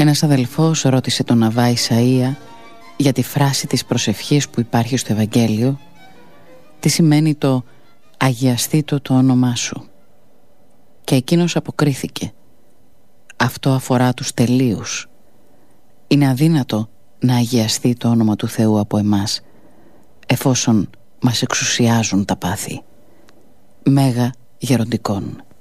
Ένας αδελφός ρώτησε τον Αββά Ισαΐα για τη φράση της προσευχής που υπάρχει στο Ευαγγέλιο, τι σημαίνει το «αγιαστήτω το όνομά σου». Και εκείνος αποκρίθηκε, αυτό αφορά τους τελείους. Είναι αδύνατο να αγιαστεί το όνομα του Θεού από εμάς, εφόσον μας εξουσιάζουν τα πάθη. Μέγα Γεροντικών.